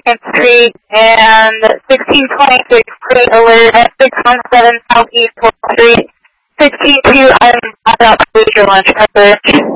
2nd Street and 1626 Great Alert at 617 Southeast 4th Street. 16-2, I'm about to lose your lunch coverage.